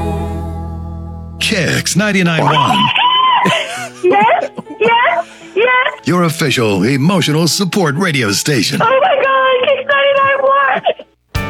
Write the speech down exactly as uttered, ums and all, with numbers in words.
Kicks ninety-nine point one. Yes, yes, yes. Your official emotional support radio station. Oh my